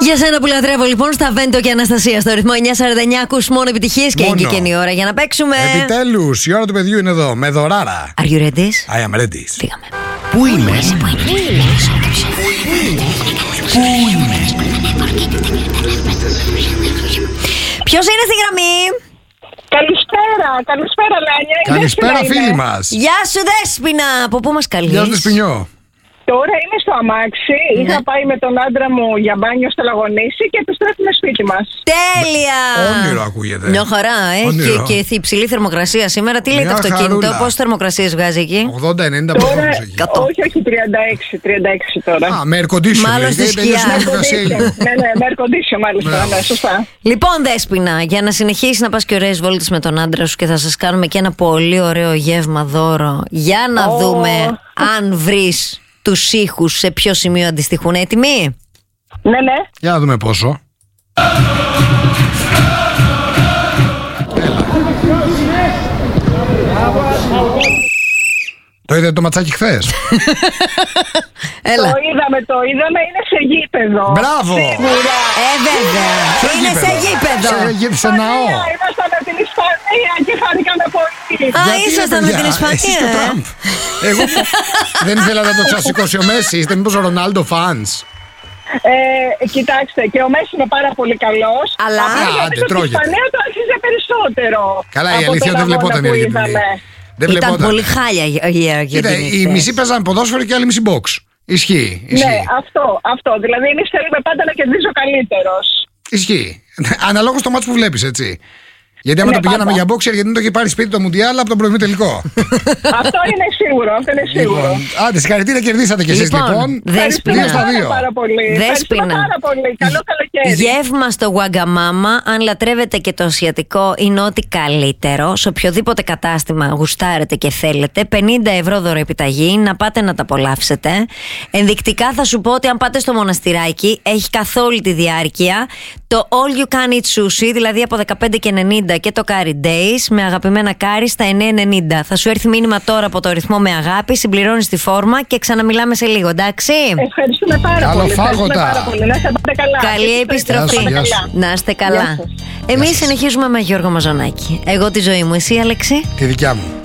Για σένα που λατρεύω λοιπόν, στα Βέντο και Αναστασία στο ρυθμό 949 ακούς μόνο επιτυχίες και έγκυ και είναι η ώρα για να παίξουμε. Επιτέλους, η ώρα του παιδιού είναι εδώ, με δωράρα. Are you ready? I am ready. Φύγαμε. Πού είμαι? Ποιος είναι στη γραμμή? Καλησπέρα Λάνια. Καλησπέρα φίλοι μας. Γεια σου Δέσποινα. Από πού μας καλείς? Γεια σου Δεσποινιό. Τώρα είμαι στο αμάξι. Είχα πάει με τον άντρα μου για μπάνιο στο Λαγονίσι και επιστρέφουμε σπίτι μας. Τέλεια! Όνειρο ακούγεται. Μια χαρά, Όνειρο. και υψηλή θερμοκρασία σήμερα. Τι λέει το Μια αυτοκίνητο, χαρούλα. πόσες θερμοκρασίες βγάζει εκεί? 80-90 Τώρα, βαθμούς εκεί. όχι 36 τώρα. Α, με air condition. Μάλλον στη σκιά. Ναι, με air condition μάλιστα, ναι, σωστά. Λοιπόν, Δέσποινα, για να συνεχίσεις να πας και ωραίες βόλτες με τον άντρα σου και θα σας κάνουμε και ένα πολύ ωραίο γεύμα δώρο. Για να δούμε αν βρεις τους ήχους σε ποιο σημείο αντιστοιχούν. Έτοιμοι? Ναι. Για να δούμε πόσο. Το είδατε το ματσάκι χθες? Έλα. Το είδαμε, είναι σε γήπεδο. Μπράβο! Σίγουρα. Βέβαια. Είναι σε γήπεδο. Σε ναό. Ήμασταν με την Ισπανία και χαρήκαμε πολύ. Α, ήσασταν με την Εσείς και Ισπανία. Τραμπ. Εγώ δεν ήθελα να το ξασηκώσει ο Μέση. Είστε μήπως ο Ρονάλντο fans? Κοιτάξτε, και ο Μέση είναι πάρα πολύ καλός. Αλλά- άντε, η τρώγεται. Ισπανία το άρχιζε περισσότερο. Καλά, η από αλήθεια τον δεν αγώνα βλεπόταν η που Αργεντινή. είδαμε. Δεν Ήταν βλεπόταν. πολύ χάλια η Κοίτα, Αργεντινή. οι μισοί παίζαν ποδόσφαιρο και άλλοι μισή box. Ισχύει. Ναι, αυτό. Δηλαδή, εμείς θέλουμε πάντα να κερδίζει ο καλύτερος. Ισχύει. Αναλόγως το μάτς που βλέπεις, έτσι. Γιατί άμα Ναι, το πηγαίναμε πάντα. για boxer, γιατί δεν το είχε πάρει σπίτι το Μουντιάλ από τον πρωινό τελικό. Αυτό είναι σίγουρο. Λοιπόν, άντε, συγχαρητήρια, κερδίσατε κι εσείς λοιπόν. Δέσποινα. 2-2. Πάρα πολύ. Δέσποινα. Πάρα πολύ. Καλό καλοκαίρι. Γεύμα στο Wagamama, αν λατρεύετε και το ασιατικό, είναι ό,τι καλύτερο. Σε οποιοδήποτε κατάστημα γουστάρετε και θέλετε, 50 ευρώ δωροεπιταγή, να πάτε να τα απολαύσετε. Ενδεικτικά θα σου πω ότι αν πάτε στο μοναστηράκι, έχει καθ' όλη τη διάρκεια το All You Can Eat Sushi, δηλαδή από 15,90 και το Curry Days, με αγαπημένα κάρι στα 9,90. Θα σου έρθει μήνυμα τώρα από το ρυθμό με αγάπη, συμπληρώνεις τη φόρμα και ξαναμιλάμε σε λίγο, εντάξει? Ευχαριστούμε πάρα Καλό πολύ. φάγωτα. Ευχαριστούμε πάρα πολύ. Να είστε πάντα καλά. Καλή επιστροφή. Γεια σου. Να είστε καλά. Γεια σας. Εμείς συνεχίζουμε με Γιώργο Μαζονάκη. Εγώ τη ζωή μου, εσύ Αλέξη? Τη δικιά μου.